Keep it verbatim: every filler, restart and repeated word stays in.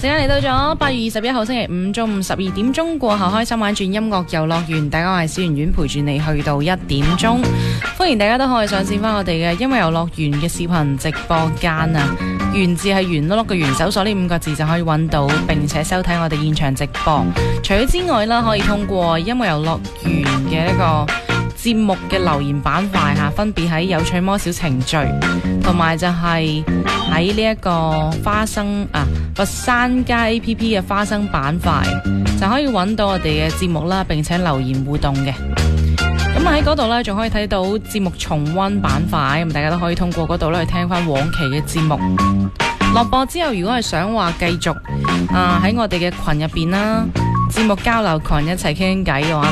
時間嚟到咗八月二十一號星期五中午十二點鐘過後，開心玩轉音樂遊樂園。大家好，我係小圓圓，陪住你去到一點鐘。歡迎大家都可以上線翻我哋嘅音樂遊樂園嘅視頻直播間啊！園字係圓碌碌嘅圓，搜索呢五個字就可以揾到，並且收睇我哋現場直播。除咗之外啦，可以通過音樂遊樂園嘅一個節目嘅留言板塊吓，分別喺有趣魔小程序，同埋就係喺呢一個花生啊佛山街 A P P 嘅花生板塊，就可以揾到我哋嘅節目啦，並且留言互動嘅。咁喺嗰度呢，仲可以睇到節目重溫板塊，咁大家都可以通過嗰度咧去聽翻往期嘅節目。落播之後，如果係想話繼續啊喺我哋嘅群入邊啦，節目交流群一齊傾傾偈嘅話，